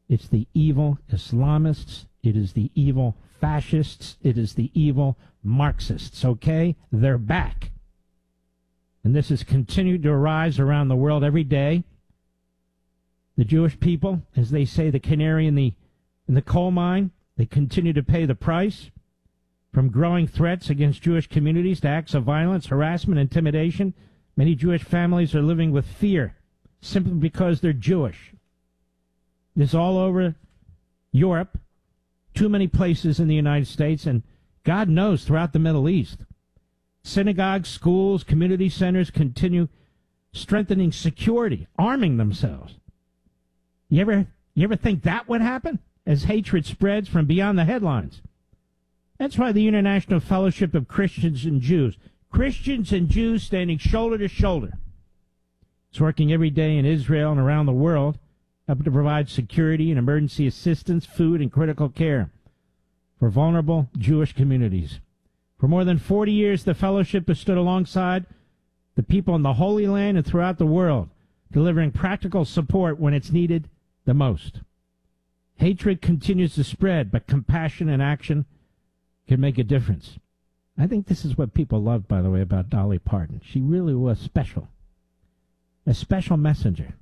It's the evil Islamists. It is the evil fascists. It is the evil Marxists, okay? They're back. And this has continued to arise around the world every day. The Jewish people, as they say, the canary in the coal mine, they continue to pay the price. From growing threats against Jewish communities to acts of violence, harassment, intimidation, many Jewish families are living with fear simply because they're Jewish. This all over Europe, too many places in the United States, and God knows throughout the Middle East. Synagogues, schools, community centers continue strengthening security, arming themselves. You ever think that would happen as hatred spreads from beyond the headlines? That's why the International Fellowship of Christians and Jews standing shoulder to shoulder, is working every day in Israel and around the world, helping to provide security and emergency assistance, food, and critical care for vulnerable Jewish communities. For more than 40 years, the fellowship has stood alongside the people in the Holy Land and throughout the world, delivering practical support when it's needed the most. Hatred continues to spread, but compassion and action can make a difference. I think this is what people loved, by the way, about Dolly Parton. She really was special. A special messenger.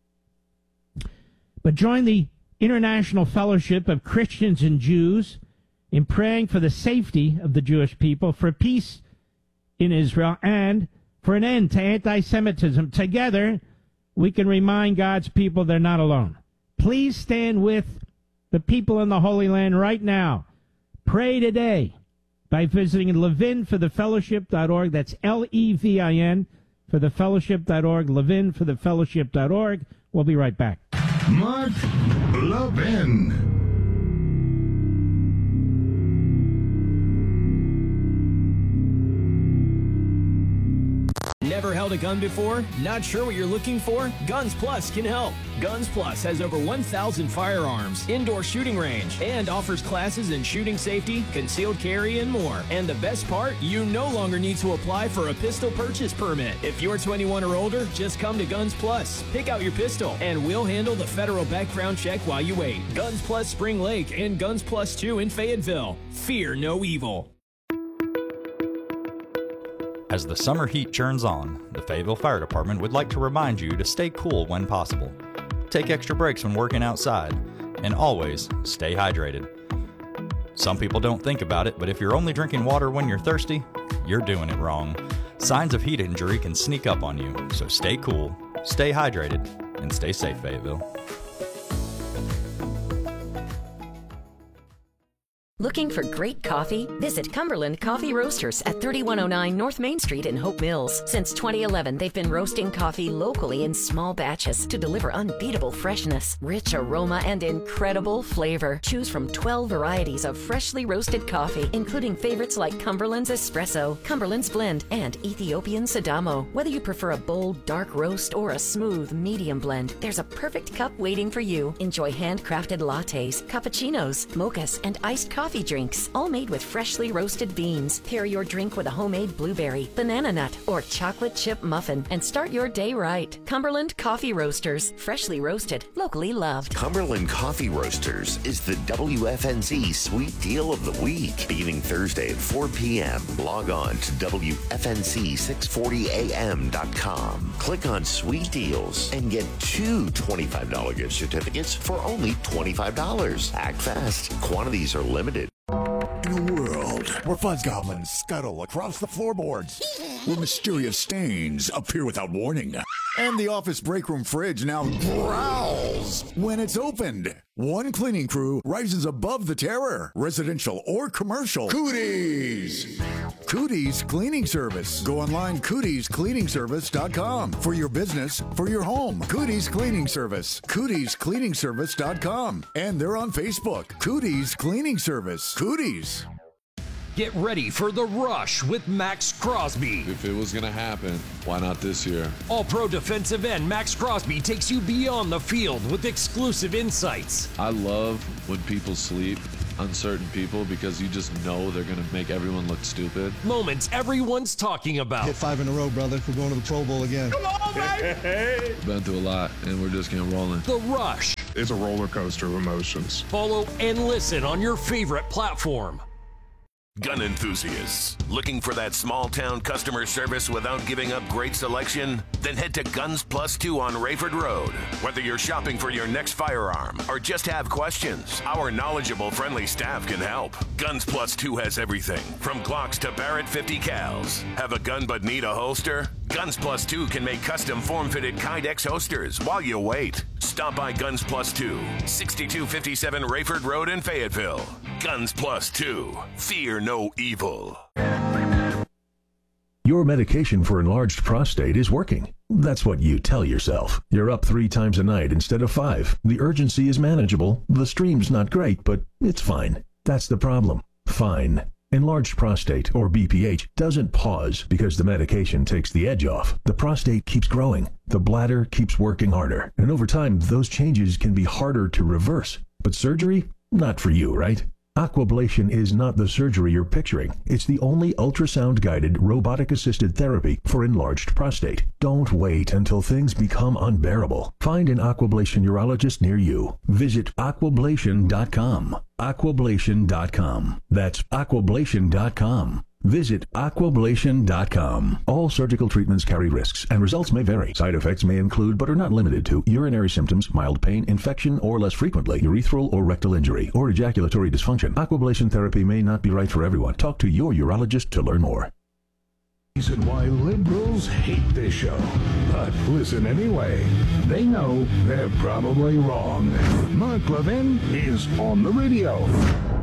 But join the International Fellowship of Christians and Jews in praying for the safety of the Jewish people, for peace in Israel, and for an end to anti-Semitism. Together, we can remind God's people they're not alone. Please stand with the people in the Holy Land right now. Pray today by visiting levinforthefellowship.org. That's Levin for thefellowship.org, levinforthefellowship.org. We'll be right back. Mark Levin. Never held a gun before? Not sure what you're looking for? Guns Plus can help. Guns Plus has over 1,000 firearms, indoor shooting range, and offers classes in shooting safety, concealed carry, and more. And the best part? You no longer need to apply for a pistol purchase permit. If you're 21 or older, just come to Guns Plus. Pick out your pistol, and we'll handle the federal background check while you wait. Guns Plus Spring Lake and Guns Plus 2 in Fayetteville. Fear no evil. As the summer heat churns on, the Fayetteville Fire Department would like to remind you to stay cool when possible. Take extra breaks when working outside, and always stay hydrated. Some people don't think about it, but if you're only drinking water when you're thirsty, you're doing it wrong. Signs of heat injury can sneak up on you, so stay cool, stay hydrated, and stay safe, Fayetteville. Looking for great coffee? Visit Cumberland Coffee Roasters at 3109 North Main Street in Hope Mills. Since 2011, they've been roasting coffee locally in small batches to deliver unbeatable freshness, rich aroma, and incredible flavor. Choose from 12 varieties of freshly roasted coffee, including favorites like Cumberland's Espresso, Cumberland's Blend, and Ethiopian Sidamo. Whether you prefer a bold, dark roast or a smooth, medium blend, there's a perfect cup waiting for you. Enjoy handcrafted lattes, cappuccinos, mochas, and iced coffee drinks, all made with freshly roasted beans. Pair your drink with a homemade blueberry, banana nut, or chocolate chip muffin and start your day right. Cumberland Coffee Roasters, freshly roasted, locally loved. Cumberland Coffee Roasters is the WFNZ Sweet Deal of the Week. Beginning Thursday at 4 p.m., log on to WFNZ640am.com. Click on Sweet Deals and get 2 $25 gift certificates for only $25. Act fast. Quantities are limited. In a world where fuzz goblins scuttle across the floorboards, where mysterious stains appear without warning, and the office break room fridge now growls when it's opened, one cleaning crew rises above the terror, residential or commercial. Cooties! Cooties Cleaning Service. Go online, cootiescleaningservice.com. For your business, for your home. Cooties Cleaning Service. Cootiescleaningservice.com. And they're on Facebook. Cooties Cleaning Service. Cooties. Get ready for The Rush with Max Crosby. If it was going to happen, why not this year? All-pro defensive end Max Crosby takes you beyond the field with exclusive insights. I love when people sleep on certain people because you just know they're going to make everyone look stupid. Moments everyone's talking about. Hit 5 in a row, brother. We're going to the Pro Bowl again. Come on, baby! Been through a lot, and we're just getting rolling. The Rush. It's a roller coaster of emotions. Follow and listen on your favorite platform. Gun enthusiasts, looking for that small-town customer service without giving up great selection? Then head to Guns Plus 2 on Rayford Road. Whether you're shopping for your next firearm or just have questions, our knowledgeable, friendly staff can help. Guns Plus 2 has everything, from Glocks to Barrett 50 cals. Have a gun but need a holster? Guns Plus 2 can make custom form-fitted Kydex holsters while you wait. Stop by Guns Plus 2, 6257 Rayford Road in Fayetteville. Guns Plus 2. Fear no evil. Your medication for enlarged prostate is working. That's what you tell yourself. You're up 3 times a night instead of 5. The urgency is manageable. The stream's not great, but it's fine. That's the problem. Fine. Enlarged prostate, or BPH, doesn't pause because the medication takes the edge off. The prostate keeps growing. The bladder keeps working harder. And over time, those changes can be harder to reverse. But surgery? Not for you, right? Aquablation is not the surgery you're picturing. It's the only ultrasound-guided, robotic-assisted therapy for enlarged prostate. Don't wait until things become unbearable. Find an Aquablation urologist near you. Visit aquablation.com. Aquablation.com. That's aquablation.com. Visit aquablation.com. All surgical treatments carry risks, and results may vary. Side effects may include, but are not limited to, urinary symptoms, mild pain, infection, or less frequently, urethral or rectal injury, or ejaculatory dysfunction. Aquablation therapy may not be right for everyone. Talk to your urologist to learn more. Reason why liberals hate this show. But listen anyway. They know they're probably wrong. Mark Levin is on the radio.